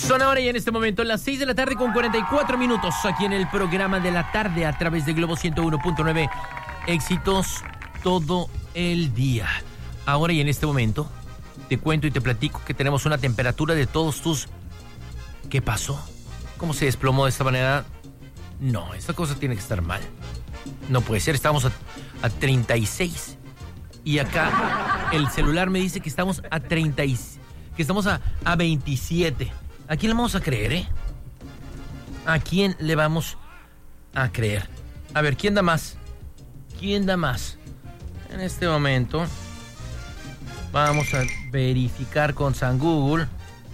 Son ahora y en este momento las 6 de la tarde con 44 minutos aquí en el programa de la tarde a través de Globo 101.9. Éxitos todo el día. Ahora y en este momento te cuento y te platico que tenemos una temperatura de todos tus... ¿Qué pasó? ¿Cómo se desplomó de esta manera? No, esta cosa tiene que estar mal. No puede ser, estamos a 36. Y acá el celular me dice que estamos a 30, que estamos a 27. ¿A quién le vamos a creer, ¿A quién le vamos a creer? A ver, ¿quién da más? ¿Quién da más? En este momento vamos a verificar con San Google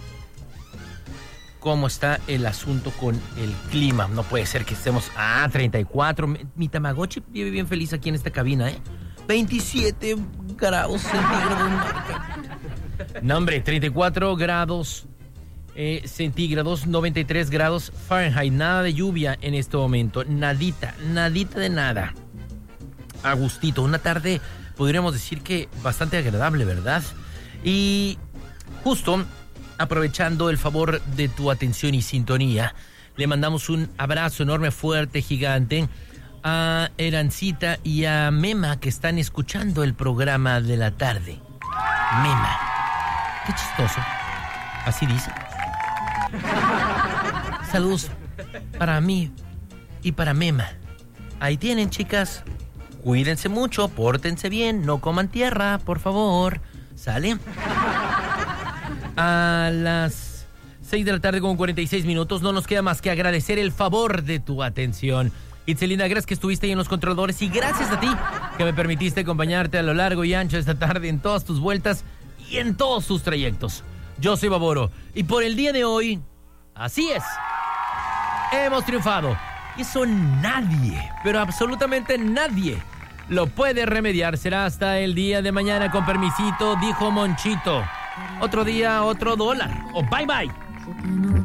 cómo está el asunto con el clima. No puede ser que estemos a 34. Mi Tamagotchi vive bien feliz aquí en esta cabina, 27 grados centígrados. No, hombre, 34 grados centígrados, 93 grados Fahrenheit. Nada de lluvia en este momento. Nadita de nada. Agustito, una tarde, podríamos decir que bastante agradable, ¿verdad? Y justo aprovechando el favor de tu atención y sintonía, le mandamos un abrazo enorme, fuerte, gigante a Erancita y a Mema, que están escuchando el programa de la tarde. Mema, qué chistoso. Así dice. Saludos para mí y para Mema. Ahí tienen, chicas. Cuídense mucho, pórtense bien, no coman tierra, por favor. ¿Sale? A las 6 de la tarde con 46 minutos no nos queda más que agradecer el favor de tu atención. Itzelina, gracias que estuviste ahí en los controladores y gracias a ti que me permitiste acompañarte a lo largo y ancho de esta tarde en todas tus vueltas y en todos tus trayectos. Yo soy Baboro y por el día de hoy, así es, hemos triunfado. Y eso nadie, pero absolutamente nadie lo puede remediar. Será hasta el día de mañana, con permisito, dijo Monchito. Otro día, otro dólar. O bye bye.